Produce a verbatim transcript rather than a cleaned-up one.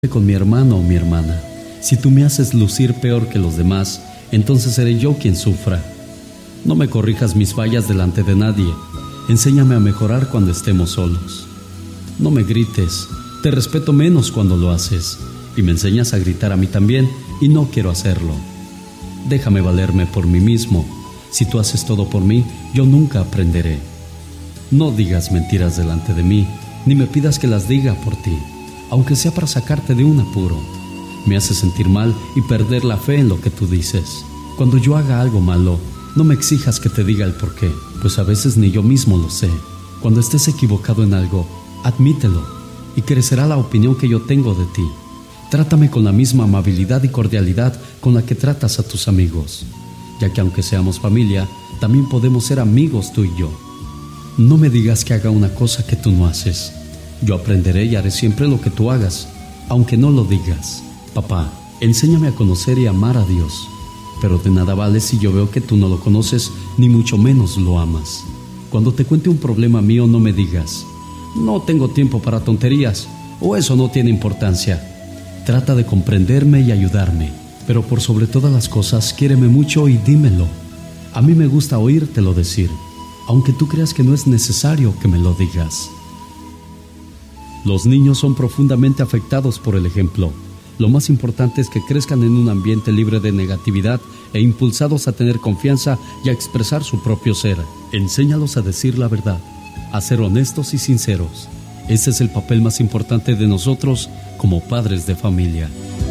con mi hermano o mi hermana. Si tú me haces lucir peor que los demás, entonces seré yo quien sufra. No me corrijas mis fallas delante de nadie. Enséñame a mejorar cuando estemos solos. No me grites, te respeto menos cuando lo haces, y me enseñas a gritar a mí también, y no quiero hacerlo. Déjame valerme por mí mismo. Si tú haces todo por mí, yo nunca aprenderé. No digas mentiras delante de mí, ni me pidas que las diga por ti, aunque sea para sacarte de un apuro. Me hace sentir mal y perder la fe en lo que tú dices. Cuando yo haga algo malo, no me exijas que te diga el por qué, pues a veces ni yo mismo lo sé. Cuando estés equivocado en algo, admítelo, y crecerá la opinión que yo tengo de ti. Trátame con la misma amabilidad y cordialidad con la que tratas a tus amigos, ya que aunque seamos familia, también podemos ser amigos tú y yo. No me digas que haga una cosa que tú no haces. Yo aprenderé y haré siempre lo que tú hagas, aunque no lo digas. Papá, enséñame a conocer y amar a Dios, pero de nada vale si yo veo que tú no lo conoces, ni mucho menos lo amas. Cuando te cuente un problema mío, no me digas: no tengo tiempo para tonterías, o eso no tiene importancia. Trata de comprenderme y ayudarme, pero por sobre todas las cosas, quiéreme mucho y dímelo. A mí me gusta oírtelo decir, aunque tú creas que no es necesario que me lo digas. Los niños son profundamente afectados por el ejemplo. Lo más importante es que crezcan en un ambiente libre de negatividad e impulsados a tener confianza y a expresar su propio ser. Enséñalos a decir la verdad, a ser honestos y sinceros. Ese es el papel más importante de nosotros como padres de familia.